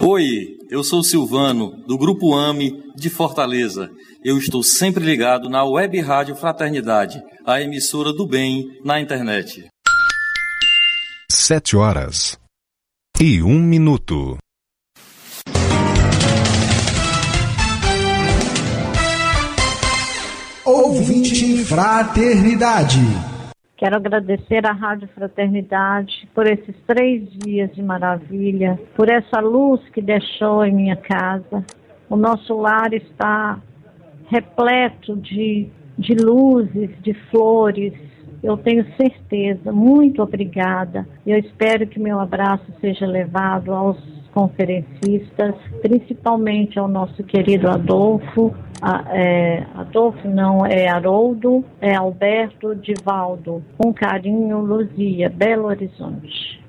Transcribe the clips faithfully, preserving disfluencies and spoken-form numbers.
Oi, eu sou Silvano, do Grupo AME de Fortaleza. Eu estou sempre ligado na Web Rádio Fraternidade, a emissora do bem na internet. Sete horas e um minuto. Ouvinte Fraternidade. Quero agradecer à Rádio Fraternidade por esses três dias de maravilha, por essa luz que deixou em minha casa. O nosso lar está repleto de, de luzes, de flores. Eu tenho certeza. Muito obrigada. Eu espero que meu abraço seja levado aos conferencistas, principalmente ao nosso querido Adolfo, a, é, Adolfo não, é Haroldo, é Alberto, Divaldo, com carinho, Luzia, Belo Horizonte.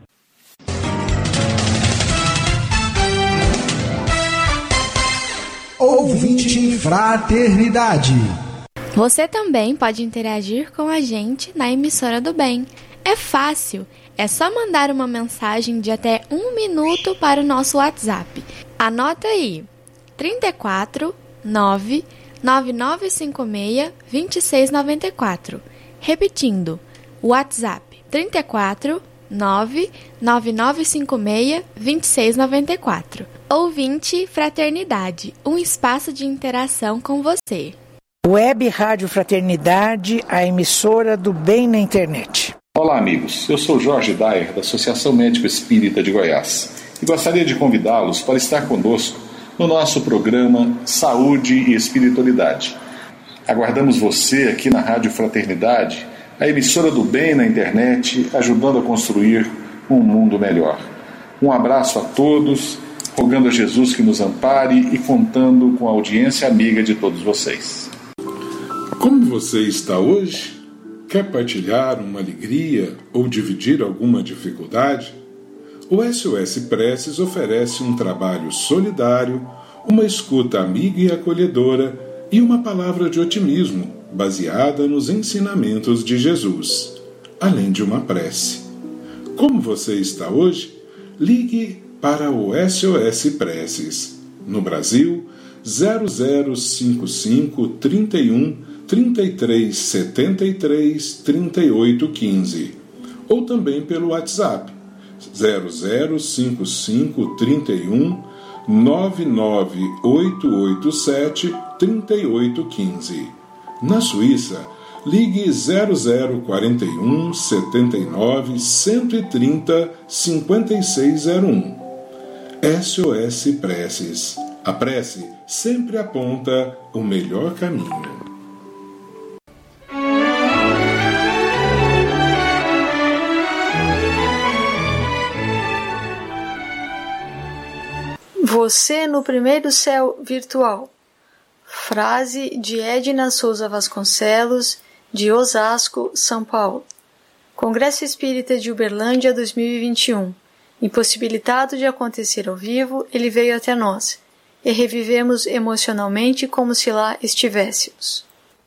Ouvinte Fraternidade. Você também pode interagir com a gente na emissora do bem. É fácil. É só mandar uma mensagem de até um minuto para o nosso WhatsApp. Anota aí, trinta e quatro, nove, nove nove cinco seis, dois seis nove quatro. Repetindo, WhatsApp, trinta e quatro, nove, nove nove cinco seis, dois seis nove quatro. Ouvinte Fraternidade, um espaço de interação com você. Web Rádio Fraternidade, a emissora do bem na internet. Olá amigos, eu sou Jorge Dyer, da Associação Médico Espírita de Goiás, e gostaria de convidá-los para estar conosco no nosso programa Saúde e Espiritualidade. Aguardamos você aqui na Rádio Fraternidade, a emissora do bem na internet, ajudando a construir um mundo melhor. Um abraço a todos, rogando a Jesus que nos ampare e contando com a audiência amiga de todos vocês. Como você está hoje? Quer partilhar uma alegria ou dividir alguma dificuldade? O S O S Preces oferece um trabalho solidário, uma escuta amiga e acolhedora e uma palavra de otimismo baseada nos ensinamentos de Jesus, além de uma prece. Como você está hoje? Ligue para o S O S Preces. No Brasil, zero zero cinco cinco, trinta e um, trinta e três, setenta e três, trinta e oito, quinze, ou também pelo WhatsApp zero zero cinco cinco, trinta e um, nove nove oito oito sete, trinta e oito, quinze. Na Suíça, ligue zero zero quarenta e um, setenta e nove, cento e trinta, cinquenta e seis zero um. S O S Preces. A prece sempre aponta o melhor caminho. Você no primeiro céu virtual. Frase de Edna Souza Vasconcelos, de Osasco, São Paulo. Congresso Espírita de Uberlândia dois mil e vinte e um. Impossibilitado de acontecer ao vivo, ele veio até nós, e revivemos emocionalmente como se lá estivéssemos.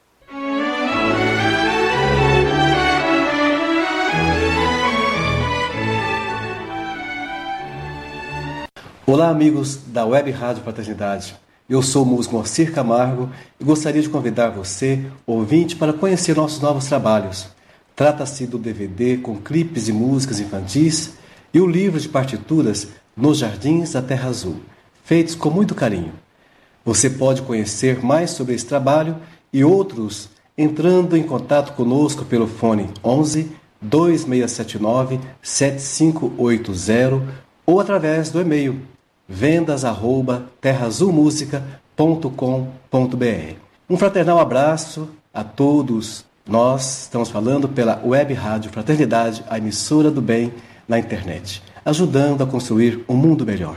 Olá amigos da Web Rádio Fraternidade, eu sou o músico Moacir Camargo e gostaria de convidar você, ouvinte, para conhecer nossos novos trabalhos. Trata-se do D V D com clipes e músicas infantis e o livro de partituras Nos Jardins da Terra Azul, feitos com muito carinho. Você pode conhecer mais sobre esse trabalho e outros entrando em contato conosco pelo fone onze, dois seis sete nove, sete cinco oito zero ou através do e-mail vendas arroba terra azul música ponto com ponto b r. Um fraternal abraço a todos. Nós estamos falando pela Web Rádio Fraternidade, a emissora do bem na internet, ajudando a construir um mundo melhor.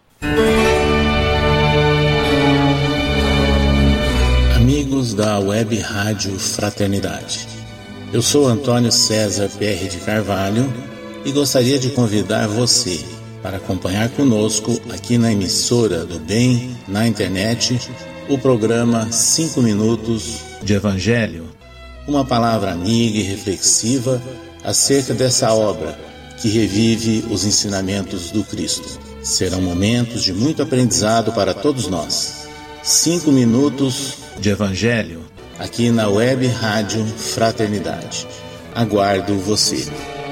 Amigos da Web Rádio Fraternidade, eu sou Antônio César P R de Carvalho e gostaria de convidar você para acompanhar conosco aqui na emissora do bem na internet o programa cinco minutos de Evangelho, uma palavra amiga e reflexiva acerca dessa obra que revive os ensinamentos do Cristo. Serão momentos de muito aprendizado para todos nós. Cinco minutos de Evangelho aqui na Web Rádio Fraternidade. Aguardo você.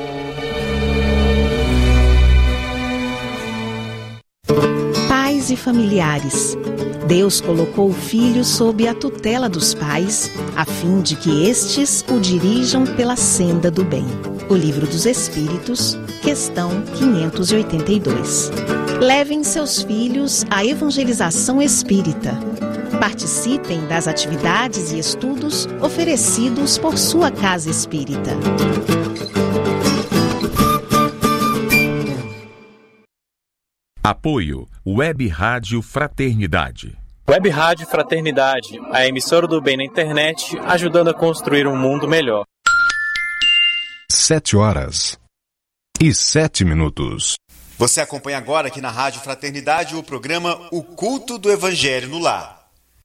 Pais e familiares. Deus colocou o filho sob a tutela dos pais, a fim de que estes o dirijam pela senda do bem. O Livro dos Espíritos, questão quinhentos e oitenta e dois. Levem seus filhos à evangelização espírita. Participem das atividades e estudos oferecidos por sua casa espírita. Apoio Web Rádio Fraternidade. Web Rádio Fraternidade, a emissora do bem na internet, ajudando a construir um mundo melhor. Sete horas e sete minutos. Você acompanha agora aqui na Rádio Fraternidade o programa O Culto do Evangelho no Lar.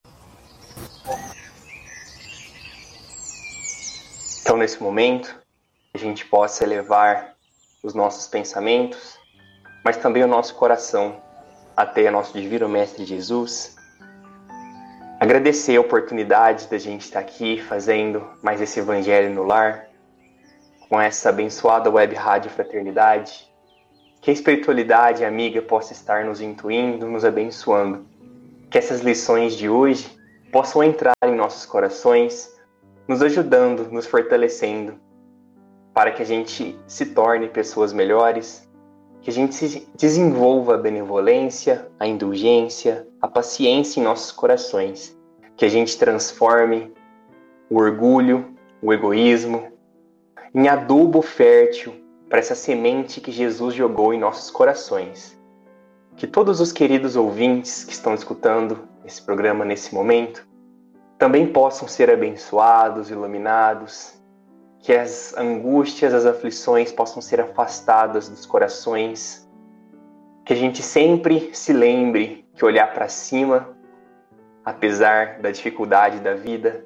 Então, nesse momento, a gente possa elevar os nossos pensamentos, mas também o nosso coração até nosso Divino Mestre Jesus. Agradecer a oportunidade da gente estar aqui fazendo mais esse Evangelho no Lar, com essa abençoada Web Rádio Fraternidade. Que a espiritualidade amiga possa estar nos intuindo, nos abençoando. Que essas lições de hoje possam entrar em nossos corações, nos ajudando, nos fortalecendo, para que a gente se torne pessoas melhores, que a gente se desenvolva a benevolência, a indulgência, a paciência em nossos corações, que a gente transforme o orgulho, o egoísmo, em adubo fértil para essa semente que Jesus jogou em nossos corações. Que todos os queridos ouvintes que estão escutando esse programa nesse momento também possam ser abençoados, iluminados, que as angústias, as aflições possam ser afastadas dos corações, que a gente sempre se lembre que olhar para cima, apesar da dificuldade da vida,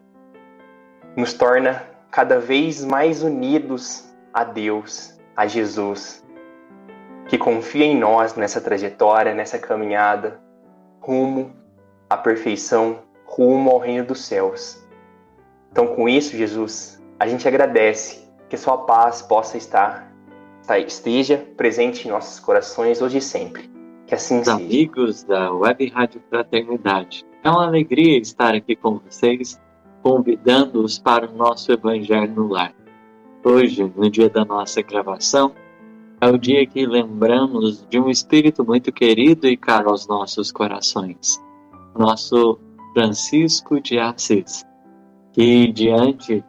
nos torna cada vez mais unidos a Deus, a Jesus, que confia em nós nessa trajetória, nessa caminhada, rumo à perfeição, rumo ao reino dos céus. Então, com isso, Jesus, a gente agradece que sua paz possa estar, esteja presente em nossos corações hoje e sempre. Que assim seja. Amigos da Web Rádio Fraternidade, é uma alegria estar aqui com vocês, convidando-os para o nosso Evangelho no Lar. Hoje, no dia da nossa gravação, é o dia que lembramos de um espírito muito querido e caro aos nossos corações, nosso Francisco de Assis, que diante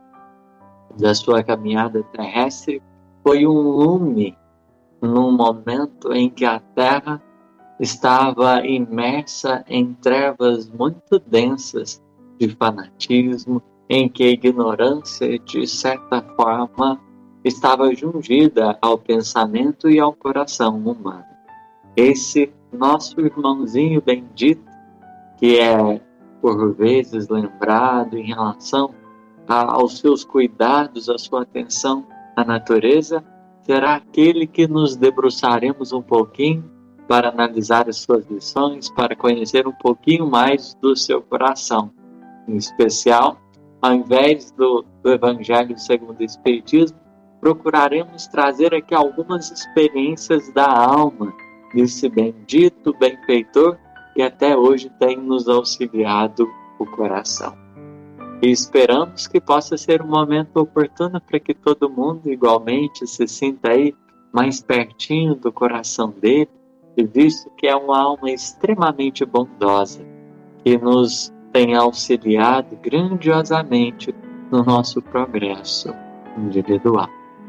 da sua caminhada terrestre foi um lume num momento em que a Terra estava imersa em trevas muito densas de fanatismo, em que a ignorância, de certa forma, estava jungida ao pensamento e ao coração humano. Esse nosso irmãozinho bendito, que é por vezes lembrado em relação a, aos seus cuidados, à sua atenção à natureza, será aquele que nos debruçaremos um pouquinho para analisar as suas lições, para conhecer um pouquinho mais do seu coração. Em especial, ao invés do, do Evangelho segundo o Espiritismo, procuraremos trazer aqui algumas experiências da alma desse bendito benfeitor que até hoje tem nos auxiliado o coração. E esperamos que possa ser um momento oportuno para que todo mundo igualmente se sinta aí mais pertinho do coração dele, e visto que é uma alma extremamente bondosa, que nos tem auxiliado grandiosamente no nosso progresso individual.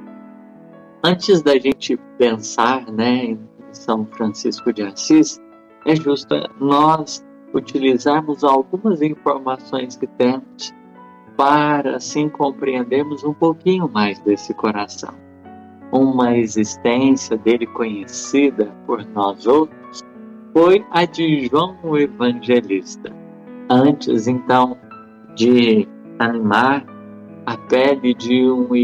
Antes da gente pensar, né, em São Francisco de Assis, é justo nós utilizarmos algumas informações que temos para assim compreendermos um pouquinho mais desse coração. Uma existência dele conhecida por nós outros foi a de João o Evangelista. Antes, então, de animar a pele de um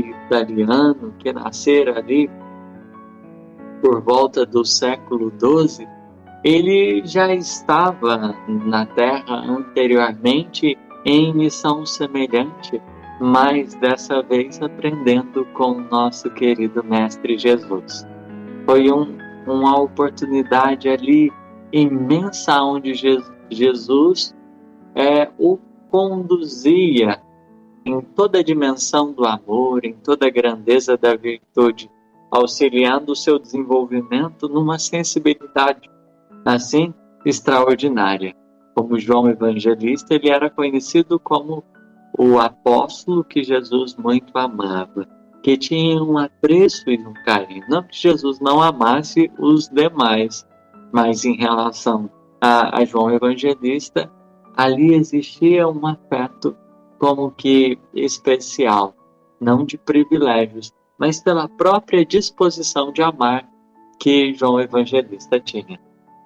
italiano que nascera ali por volta do século doze, ele já estava na Terra anteriormente em missão semelhante, mas dessa vez aprendendo com o nosso querido Mestre Jesus. Foi um, uma oportunidade ali imensa onde Jesus é, o conduzia em toda a dimensão do amor, em toda a grandeza da virtude, auxiliando o seu desenvolvimento numa sensibilidade assim extraordinária. Como João Evangelista, ele era conhecido como o apóstolo que Jesus muito amava, que tinha um apreço e um carinho. Não que Jesus não amasse os demais, mas em relação a, a João Evangelista, ali existia um afeto como que especial, não de privilégios, mas pela própria disposição de amar que João Evangelista tinha.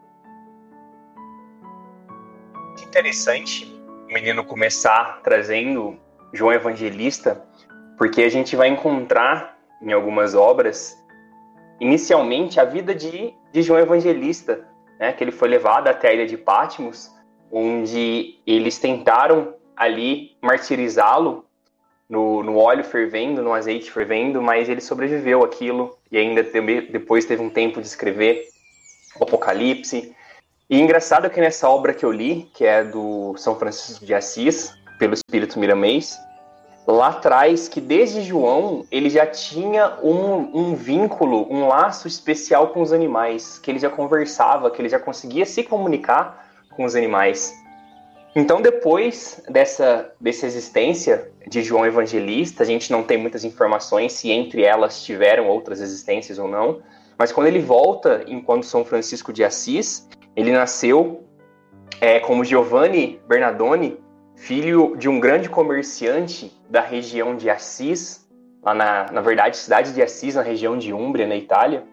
Interessante o menino começar trazendo João Evangelista, porque a gente vai encontrar em algumas obras, inicialmente, a vida de, de João Evangelista, né, que ele foi levado até a ilha de Patmos, onde eles tentaram ali martirizá-lo no, no óleo fervendo, no azeite fervendo, mas ele sobreviveu àquilo e ainda teve, depois teve um tempo de escrever o Apocalipse. E engraçado que nessa obra que eu li, que é do São Francisco de Assis, pelo Espírito Miramês, lá atrás, que desde João ele já tinha um, um vínculo, um laço especial com os animais, que ele já conversava, que ele já conseguia se comunicar com os animais. Então, depois dessa, dessa existência de João Evangelista, a gente não tem muitas informações se entre elas tiveram outras existências ou não, mas quando ele volta, enquanto São Francisco de Assis, ele nasceu é, como Giovanni Bernardoni, filho de um grande comerciante da região de Assis, lá na, na verdade, cidade de Assis, na região de Úmbria, na Itália.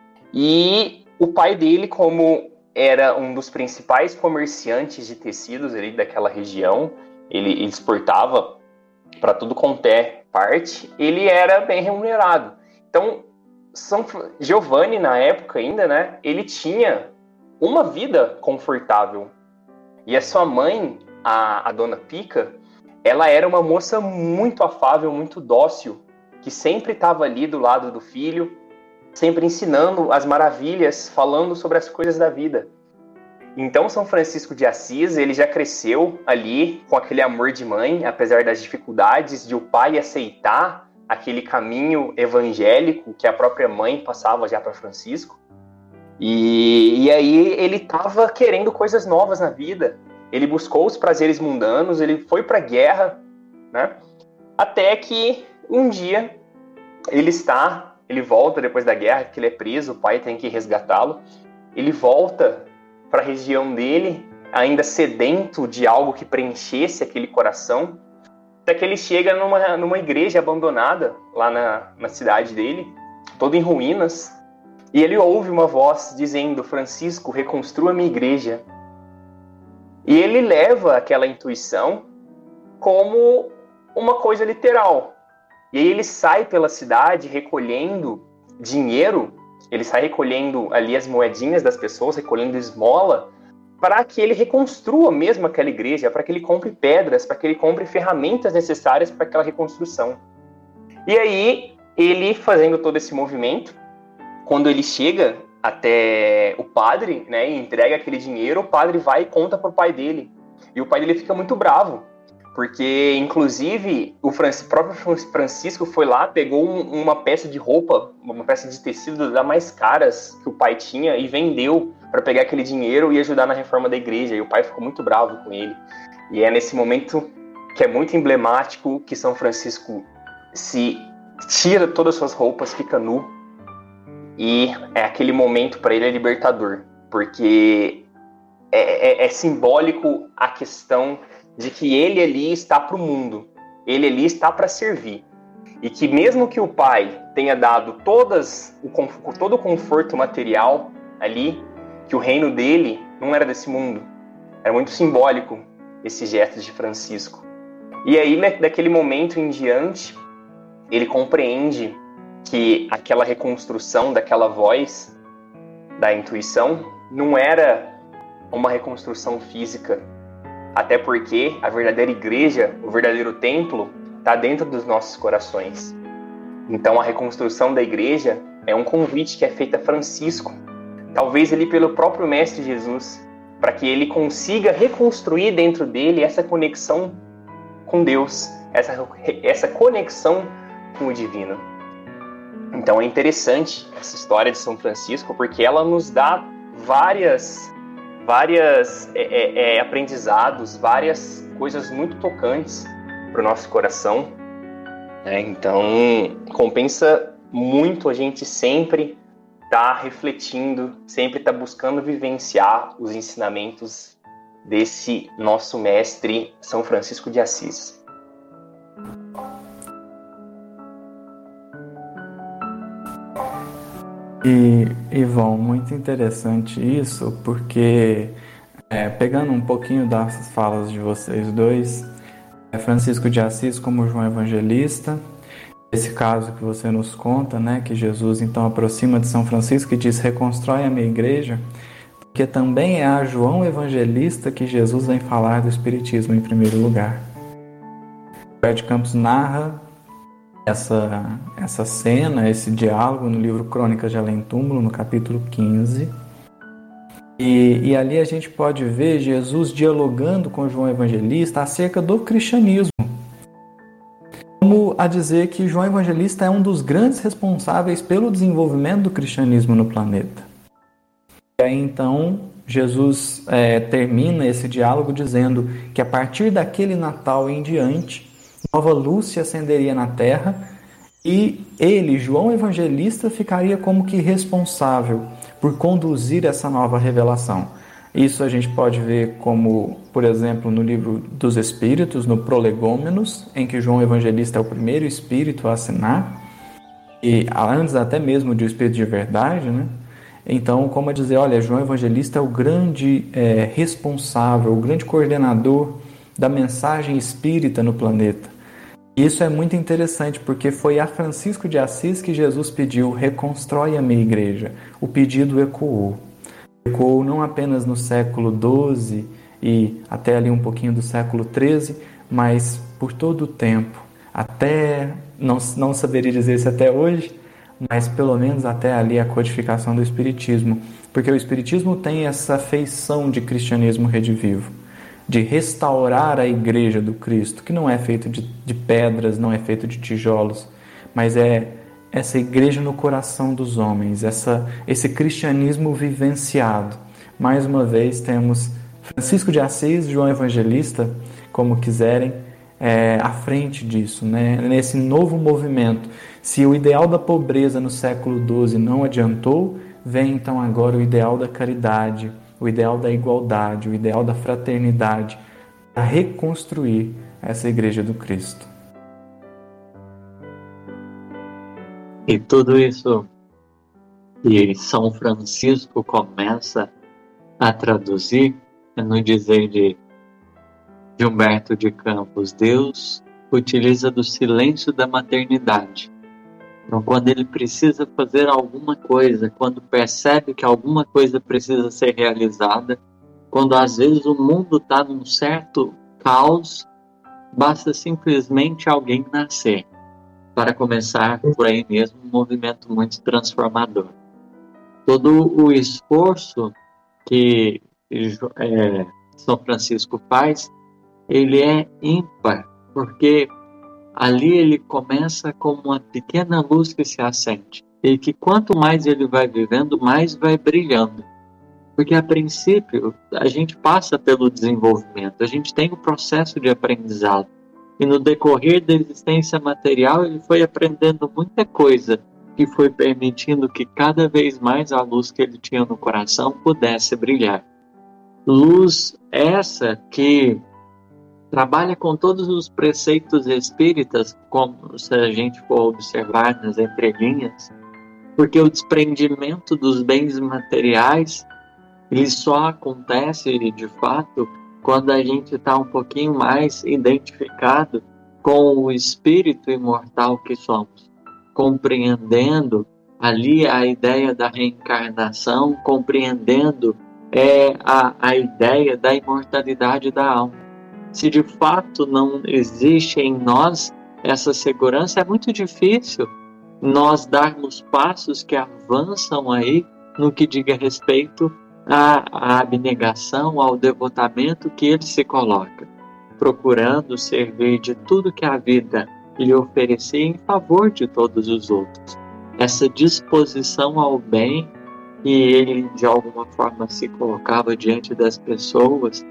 E o pai dele, como era um dos principais comerciantes de tecidos ali daquela região, ele, ele exportava para tudo quanto é parte, ele era bem remunerado. Então, São Giovanni, na época ainda, né, ele tinha uma vida confortável. E a sua mãe, a, a dona Pica, ela era uma moça muito afável, muito dócil, que sempre estava ali do lado do filho, sempre ensinando as maravilhas, falando sobre as coisas da vida. Então, São Francisco de Assis, ele já cresceu ali com aquele amor de mãe, apesar das dificuldades de o pai aceitar aquele caminho evangélico que a própria mãe passava já para Francisco. E, e aí ele estava querendo coisas novas na vida. Ele buscou os prazeres mundanos, ele foi para a guerra, né? Até que um dia ele está, ele volta depois da guerra, que ele é preso, o pai tem que resgatá-lo. Ele volta para a região dele, ainda sedento de algo que preenchesse aquele coração, até que ele chega numa, numa igreja abandonada lá na, na cidade dele, toda em ruínas. E ele ouve uma voz dizendo: Francisco, reconstrua minha igreja. E ele leva aquela intuição como uma coisa literal. E aí ele sai pela cidade recolhendo dinheiro, ele sai recolhendo ali as moedinhas das pessoas, recolhendo esmola, para que ele reconstrua mesmo aquela igreja, para que ele compre pedras, para que ele compre ferramentas necessárias para aquela reconstrução. E aí, ele fazendo todo esse movimento, quando ele chega até o padre, né, e entrega aquele dinheiro, o padre vai e conta pro pai dele. E o pai dele fica muito bravo, porque, inclusive, o Francisco, próprio Francisco foi lá, pegou um, uma peça de roupa, uma peça de tecido das mais caras que o pai tinha e vendeu para pegar aquele dinheiro e ajudar na reforma da igreja. E o pai ficou muito bravo com ele. E é nesse momento que é muito emblemático que São Francisco se tira todas as suas roupas, fica nu. E é aquele momento para ele é libertador, porque é, é, é simbólico a questão de que ele ali está para o mundo, ele ali está para servir. E que mesmo que o pai tenha dado todas, o, todo o conforto material ali, que o reino dele não era desse mundo. Era muito simbólico esse gesto de Francisco. E aí, daquele momento em diante, ele compreende que aquela reconstrução daquela voz, da intuição não era uma reconstrução física, até porque a verdadeira igreja, o verdadeiro templo, está dentro dos nossos corações. Então a reconstrução da igreja é um convite que é feito a Francisco, talvez ele pelo próprio Mestre Jesus, para que ele consiga reconstruir dentro dele essa conexão com Deus, essa, essa conexão com o divino. Então é interessante essa história de São Francisco, porque ela nos dá várias, várias é, é, é, aprendizados, várias coisas muito tocantes para o nosso coração. É, então compensa muito a gente sempre estar tá refletindo, sempre estar tá buscando vivenciar os ensinamentos desse nosso mestre São Francisco de Assis. E, Ivon, muito interessante isso, porque é, pegando um pouquinho das falas de vocês dois, é Francisco de Assis como João Evangelista, esse caso que você nos conta, né, que Jesus então aproxima de São Francisco e diz: reconstrói a minha igreja, porque também é a João Evangelista que Jesus vem falar do Espiritismo em primeiro lugar. Humberto de Campos narra essa, essa cena, esse diálogo no livro Crônicas de Além Túmulo, no capítulo quinze. E, e ali a gente pode ver Jesus dialogando com João Evangelista acerca do cristianismo. Como a dizer que João Evangelista é um dos grandes responsáveis pelo desenvolvimento do cristianismo no planeta. E aí então Jesus é, termina esse diálogo dizendo que a partir daquele Natal em diante, nova luz se acenderia na terra e ele, João Evangelista, ficaria como que responsável por conduzir essa nova revelação. Isso a gente pode ver como, por exemplo, no livro dos Espíritos, no Prolegômenos, em que João Evangelista é o primeiro espírito a assinar, e antes até mesmo de o Espírito de Verdade, né? Então, como a dizer, olha, João Evangelista é o grande é, responsável, o grande coordenador da mensagem espírita no planeta. Isso é muito interessante, porque foi a Francisco de Assis que Jesus pediu: reconstrói a minha igreja. O pedido ecoou. Ecoou não apenas no século doze e até ali um pouquinho do século treze, mas por todo o tempo, até, não, não saberia dizer se até hoje, mas pelo menos até ali a codificação do Espiritismo. Porque o Espiritismo tem essa feição de cristianismo redivivo, de restaurar a igreja do Cristo, que não é feito de, de pedras, não é feito de tijolos, mas é essa igreja no coração dos homens, essa, esse cristianismo vivenciado. Mais uma vez temos Francisco de Assis, João Evangelista, como quiserem, é, à frente disso, né? Nesse novo movimento. Se o ideal da pobreza no século doze não adiantou, vem então agora o ideal da caridade, o ideal da igualdade, o ideal da fraternidade, para reconstruir essa igreja do Cristo. E tudo isso que São Francisco começa a traduzir é no dizer de, de Humberto de Campos: Deus utiliza do silêncio da maternidade. Então, quando ele precisa fazer alguma coisa, quando percebe que alguma coisa precisa ser realizada, quando às vezes o mundo está num certo caos, basta simplesmente alguém nascer, para começar por aí mesmo um movimento muito transformador. Todo o esforço que é, São Francisco faz, ele é ímpar, porque ali ele começa como uma pequena luz que se acende, e que quanto mais ele vai vivendo, mais vai brilhando. Porque a princípio a gente passa pelo desenvolvimento, a gente tem o processo de aprendizado, e no decorrer da existência material ele foi aprendendo muita coisa que foi permitindo que cada vez mais a luz que ele tinha no coração pudesse brilhar. Luz essa que trabalha com todos os preceitos espíritas, como se a gente for observar nas entrelinhas, porque o desprendimento dos bens materiais ele só acontece de fato quando a gente está um pouquinho mais identificado com o espírito imortal que somos, compreendendo ali a ideia da reencarnação, compreendendo é, a, a ideia da imortalidade da alma. Se de fato não existe em nós essa segurança, é muito difícil nós darmos passos que avançam aí no que diga respeito à, à abnegação, ao devotamento que ele se coloca, procurando servir de tudo que a vida lhe oferecia em favor de todos os outros. Essa disposição ao bem que ele de alguma forma se colocava diante das pessoas,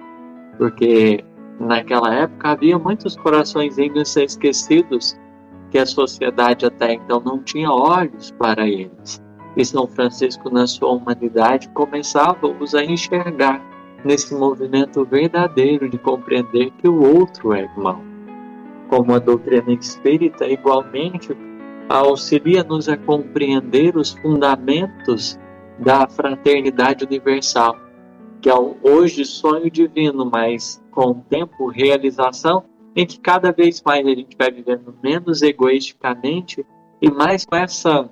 porque naquela época havia muitos coraçõezinhos esquecidos que a sociedade até então não tinha olhos para eles. E São Francisco, na sua humanidade, começava-os a enxergar nesse movimento verdadeiro de compreender que o outro é irmão. Como a doutrina espírita, igualmente, auxilia-nos a compreender os fundamentos da fraternidade universal, que é hoje sonho divino, mas com o tempo realização, em que cada vez mais a gente vai vivendo menos egoisticamente e mais com essa,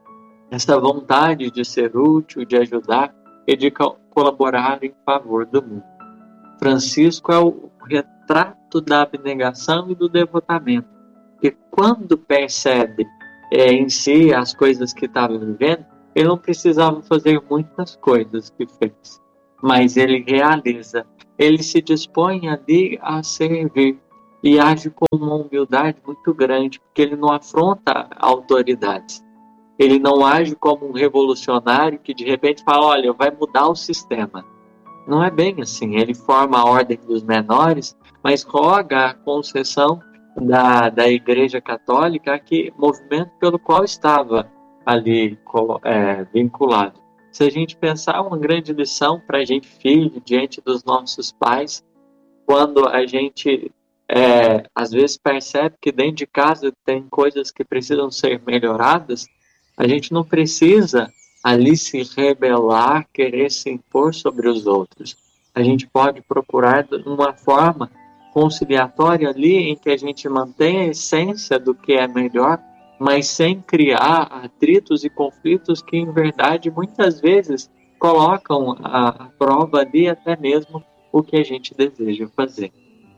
essa vontade de ser útil, de ajudar e de co- colaborar em favor do mundo. Francisco é o retrato da abnegação e do devotamento, que quando percebe é, em si as coisas que estava vivendo, ele não precisava fazer muitas coisas que fez, mas ele realiza, ele se dispõe ali a servir e age com uma humildade muito grande, porque ele não afronta autoridades. Ele não age como um revolucionário que de repente fala, olha, vai mudar o sistema. Não é bem assim. Ele forma a ordem dos menores, mas roga a concessão da, da Igreja Católica, que movimento pelo qual estava ali é, vinculado. Se a gente pensar, uma grande lição para a gente, filho, diante dos nossos pais, quando a gente é, às vezes percebe que dentro de casa tem coisas que precisam ser melhoradas, a gente não precisa ali se rebelar, querer se impor sobre os outros. A gente pode procurar uma forma conciliatória ali em que a gente mantém a essência do que é melhor, mas sem criar atritos e conflitos que, em verdade, muitas vezes colocam à prova ali até mesmo o que a gente deseja fazer.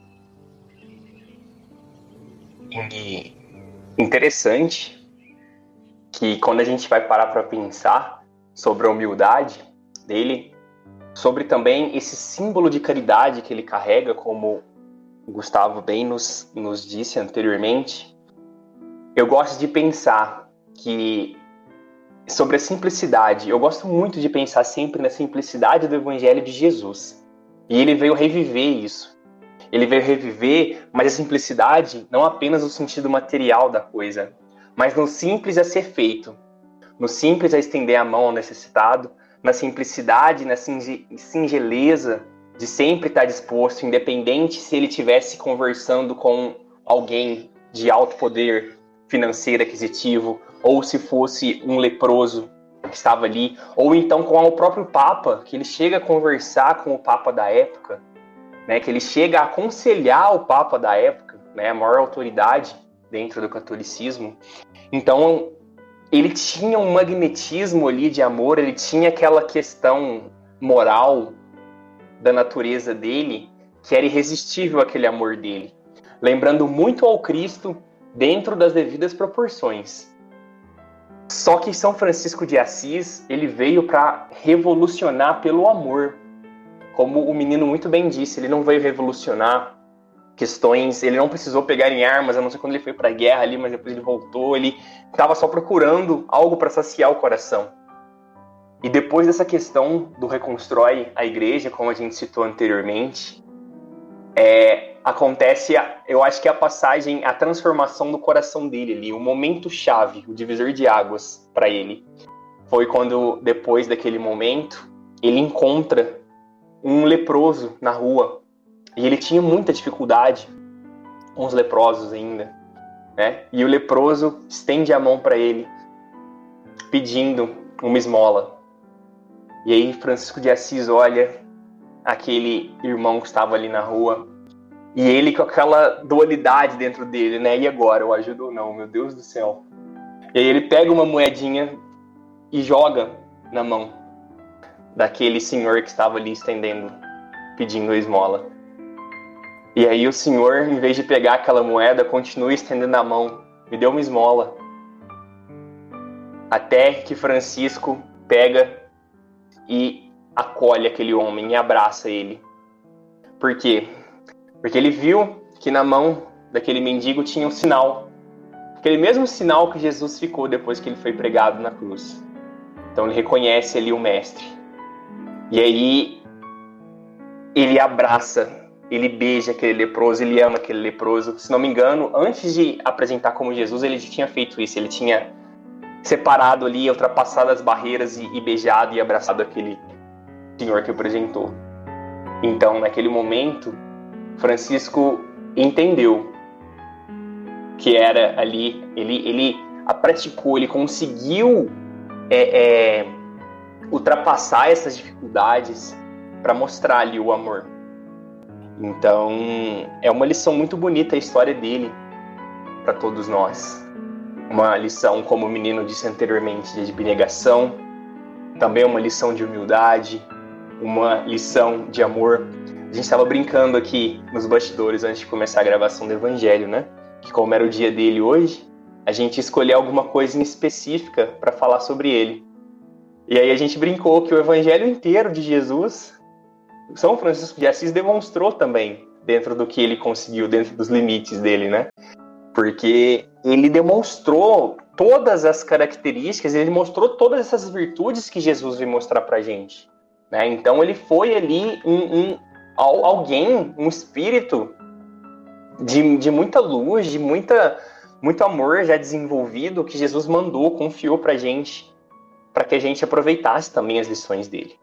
E interessante que quando a gente vai parar para pensar sobre a humildade dele, sobre também esse símbolo de caridade que ele carrega, como o Gustavo bem nos, nos disse anteriormente, eu gosto de pensar que sobre a simplicidade, eu gosto muito de pensar sempre na simplicidade do Evangelho de Jesus. E ele veio reviver isso. Ele veio reviver, mas a simplicidade não apenas no sentido material da coisa, mas no simples a ser feito, no simples a estender a mão ao necessitado, na simplicidade, na singeleza de sempre estar disposto, independente se ele estivesse conversando com alguém de alto poder financeiro, aquisitivo, ou se fosse um leproso que estava ali, ou então com o próprio Papa, que ele chega a conversar com o Papa da época, né, que ele chega a aconselhar o Papa da época, né, a maior autoridade dentro do catolicismo. Então, ele tinha um magnetismo ali de amor, ele tinha aquela questão moral da natureza dele, que era irresistível aquele amor dele, lembrando muito ao Cristo dentro das devidas proporções. Só que São Francisco de Assis, ele veio para revolucionar pelo amor. Como o menino muito bem disse, ele não veio revolucionar questões, ele não precisou pegar em armas, a não ser quando ele foi para a guerra ali, mas depois ele voltou, ele estava só procurando algo para saciar o coração. E depois dessa questão do reconstrói a igreja, como a gente citou anteriormente, é, acontece, eu acho que a passagem, a transformação do coração dele ali, o momento chave, o divisor de águas para ele, foi quando, depois daquele momento, ele encontra um leproso na rua, e ele tinha muita dificuldade com os leprosos ainda, né? E o leproso estende a mão para ele, pedindo uma esmola. E aí Francisco de Assis olha aquele irmão que estava ali na rua, e ele com aquela dualidade dentro dele, né? E agora, eu ajudo ou não? Meu Deus do céu. E aí ele pega uma moedinha e joga na mão daquele senhor que estava ali estendendo, pedindo a esmola. E aí o senhor, em vez de pegar aquela moeda, continua estendendo a mão, me deu uma esmola. Até que Francisco pega e acolhe aquele homem e abraça ele. Por quê? Porque ele viu que na mão daquele mendigo tinha um sinal. Aquele mesmo sinal que Jesus ficou depois que ele foi pregado na cruz. Então ele reconhece ali o mestre. E aí ele abraça, ele beija aquele leproso, ele ama aquele leproso. Se não me engano, antes de apresentar como Jesus, ele já tinha feito isso. Ele tinha separado ali, ultrapassado as barreiras e, e beijado e abraçado aquele senhor que apresentou. Então, naquele momento, Francisco entendeu que era ali, ele, ele a praticou, ele conseguiu é, é, ultrapassar essas dificuldades para mostrar ali o amor. Então, é uma lição muito bonita a história dele para todos nós. Uma lição, como o menino disse anteriormente, de abnegação, também uma lição de humildade, uma lição de amor. A gente estava brincando aqui nos bastidores antes de começar a gravação do Evangelho, né? Que como era o dia dele hoje, a gente escolheu alguma coisa em específica para falar sobre ele. E aí a gente brincou que o Evangelho inteiro de Jesus, São Francisco de Assis demonstrou também, dentro do que ele conseguiu, dentro dos limites dele, né? Porque ele demonstrou todas as características, ele mostrou todas essas virtudes que Jesus veio mostrar pra gente, né? Então ele foi ali um, um, alguém, um espírito de, de muita luz, de muita, muito amor já desenvolvido, que Jesus mandou, confiou pra gente, para que a gente aproveitasse também as lições dele.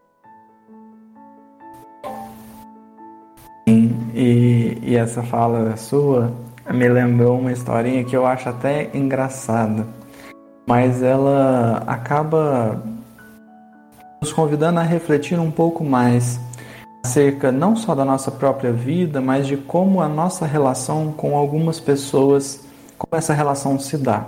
Sim, e, e essa fala sua me lembrou uma historinha que eu acho até engraçada, mas ela acaba nos convidando a refletir um pouco mais acerca não só da nossa própria vida, mas de como a nossa relação com algumas pessoas, como essa relação se dá.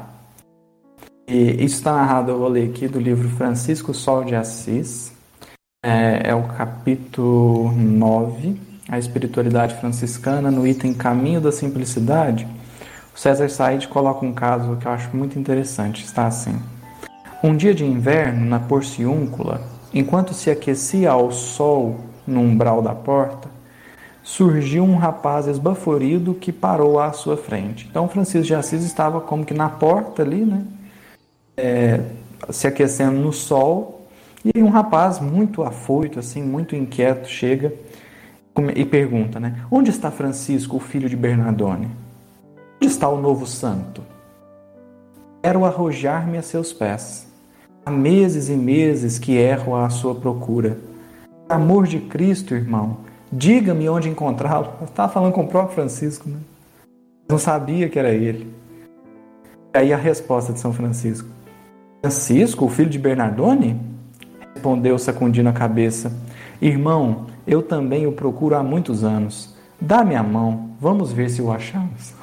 E isso está narrado, eu vou ler aqui do livro Francisco Sol de Assis, é, é o capítulo nove, a espiritualidade franciscana, no item Caminho da Simplicidade. O César Said coloca um caso que eu acho muito interessante, está assim: um dia de inverno, na Porciúncula, enquanto se aquecia ao sol no umbral da porta, surgiu um rapaz esbaforido que parou à sua frente. Então Francisco de Assis estava como que na porta ali, né, é, se aquecendo no sol, e aí um rapaz muito afoito, assim, muito inquieto, chega e pergunta, né, onde está Francisco, o filho de Bernardone? Onde está o novo santo? Quero arrojar-me a seus pés. Há meses e meses que erro à sua procura. Por amor de Cristo, irmão, diga-me onde encontrá-lo. Eu estava falando com o próprio Francisco, né? Não sabia que era ele. Aí a resposta de São Francisco: Francisco, o filho de Bernardone? Respondeu sacudindo a cabeça: irmão, eu também o procuro há muitos anos. Dá-me a mão, vamos ver se o achamos.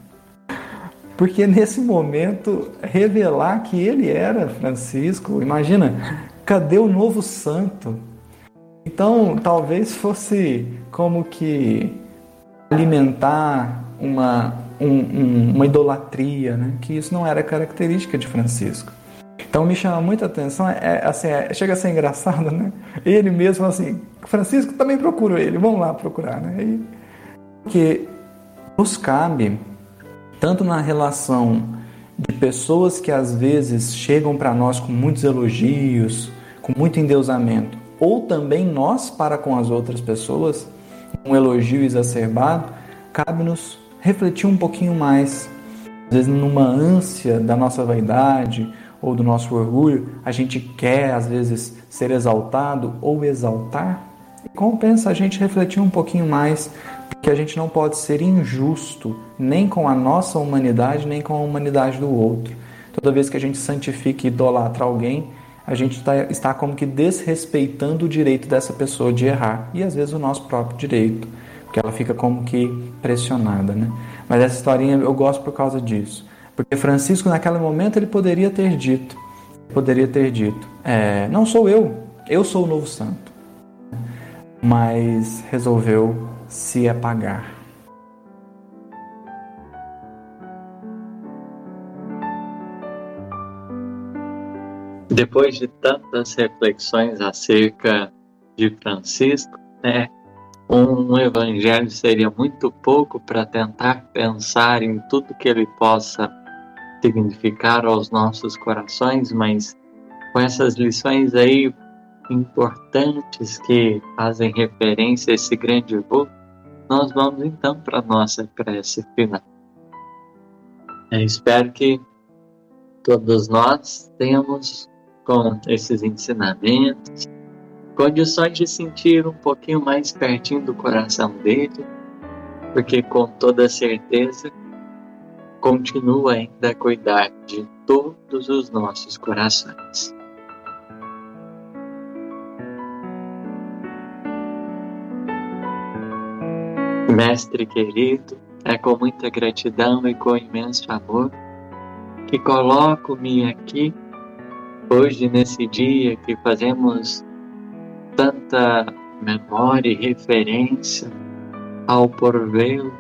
Porque nesse momento, revelar que ele era Francisco, imagina, cadê o novo santo? Então, talvez fosse como que alimentar uma, um, um, uma idolatria, né? Que isso não era característica de Francisco. Então, me chama muita atenção, é, assim, é, chega a ser engraçado, né? Ele mesmo assim, Francisco, também procuro ele, vamos lá procurar, né? E, porque nos cabe, tanto na relação de pessoas que às vezes chegam para nós com muitos elogios, com muito endeusamento, ou também nós para com as outras pessoas, um elogio exacerbado, cabe-nos refletir um pouquinho mais. Às vezes, numa ânsia da nossa vaidade ou do nosso orgulho, a gente quer, às vezes, ser exaltado ou exaltar. E compensa a gente refletir um pouquinho mais, porque a gente não pode ser injusto nem com a nossa humanidade, nem com a humanidade do outro. Toda vez que a gente santifica e idolatra alguém, a gente está, está como que desrespeitando o direito dessa pessoa de errar, e às vezes o nosso próprio direito, porque ela fica como que pressionada, né? Mas essa historinha eu gosto por causa disso, porque Francisco naquele momento ele poderia ter dito: poderia ter dito, é, não sou eu, eu sou o novo santo, mas resolveu se apagar. Depois de tantas reflexões acerca de Francisco, né, um evangelho seria muito pouco para tentar pensar em tudo que ele possa significar aos nossos corações, mas com essas lições aí importantes que fazem referência a esse grande vulto, nós vamos então para a nossa prece final. Eu espero que todos nós tenhamos, com esses ensinamentos, condições de sentir um pouquinho mais pertinho do coração dele, porque com toda certeza continua ainda a cuidar de todos os nossos corações. Mestre querido, é com muita gratidão e com imenso amor que coloco-me aqui hoje, nesse dia que fazemos tanta memória e referência ao porvelo,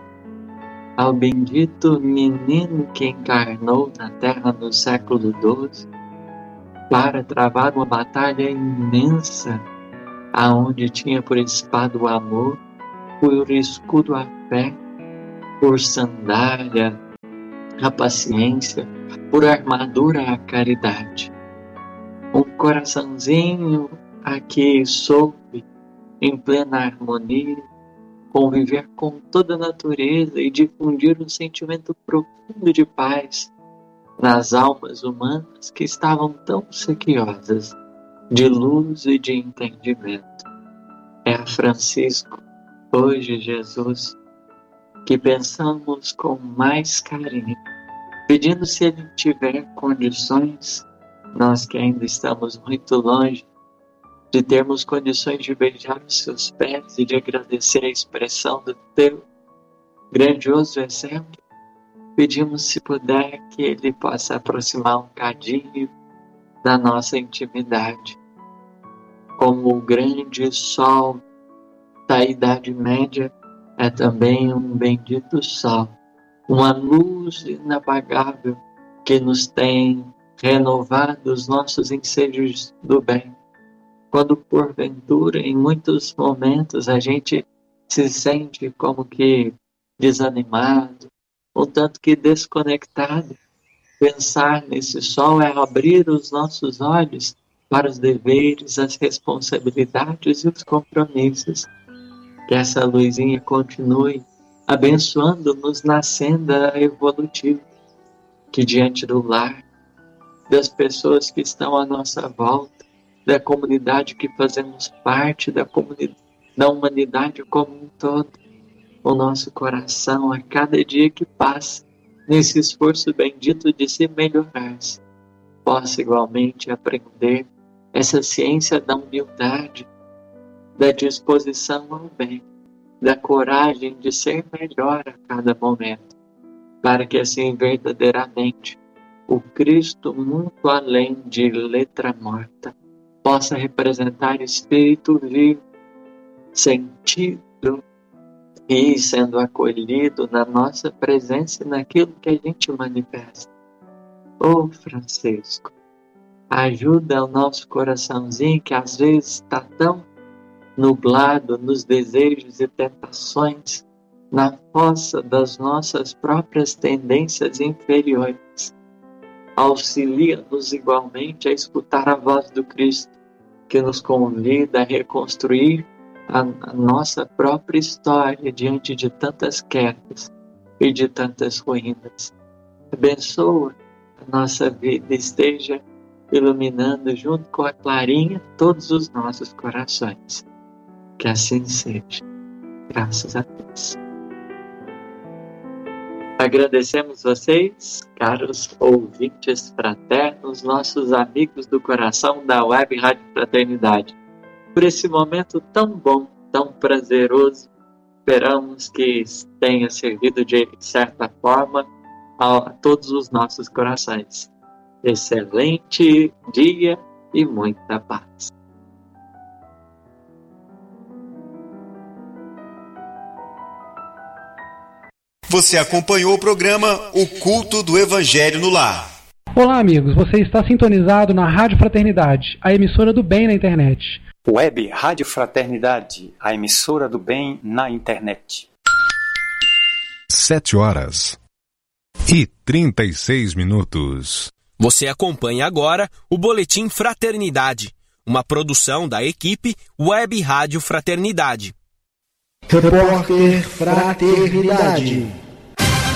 ao bendito menino que encarnou na terra no século doze para travar uma batalha imensa, aonde tinha por espada o amor, por escudo a fé, por sandália a paciência, por armadura a caridade. Um coraçãozinho aqui soube, em plena harmonia, conviver com toda a natureza e difundir um sentimento profundo de paz nas almas humanas que estavam tão sequiosas de luz e de entendimento. É a Francisco, hoje Jesus, que pensamos com mais carinho, pedindo se ele tiver condições, nós que ainda estamos muito longe, de termos condições de beijar os seus pés e de agradecer a expressão do teu grandioso exemplo, pedimos, se puder, que ele possa aproximar um cadinho da nossa intimidade. Como o grande sol da Idade Média é também um bendito sol, uma luz inapagável que nos tem renovado os nossos ensejos do bem. Quando porventura, em muitos momentos, a gente se sente como que desanimado, um tanto que desconectado, pensar nesse sol é abrir os nossos olhos para os deveres, as responsabilidades e os compromissos. Que essa luzinha continue abençoando-nos na senda evolutiva, que diante do lar, das pessoas que estão à nossa volta, da comunidade que fazemos parte, da, comunidade, da humanidade como um todo, o nosso coração, a cada dia que passa, nesse esforço bendito de se melhorar, possa igualmente aprender essa ciência da humildade, da disposição ao bem, da coragem de ser melhor a cada momento, para que assim verdadeiramente o Cristo, muito além de letra morta, possa representar espírito vivo, sentido e sendo acolhido na nossa presença e naquilo que a gente manifesta. Ô Francisco, ajuda o nosso coraçãozinho que às vezes está tão nublado nos desejos e tentações, na fossa das nossas próprias tendências inferiores. Auxilia-nos igualmente a escutar a voz do Cristo, que nos convida a reconstruir a, a nossa própria história diante de tantas quedas e de tantas ruínas. Abençoa a nossa vida, esteja iluminando junto com a clarinha todos os nossos corações. Que assim seja. Graças a Deus. Agradecemos vocês, caros ouvintes fraternos, nossos amigos do coração da Web Rádio Fraternidade, por esse momento tão bom, tão prazeroso. Esperamos que tenha servido de certa forma a todos os nossos corações. excelente dia e muita paz. Você acompanhou o programa O Culto do Evangelho no Lar. Olá, amigos. Você está sintonizado na Rádio Fraternidade, a emissora do bem na internet. Web Rádio Fraternidade, a emissora do bem na internet. Sete horas e trinta e seis minutos. Você acompanha agora o Boletim Fraternidade, uma produção da equipe Web Rádio Fraternidade. Repórter Fraternidade.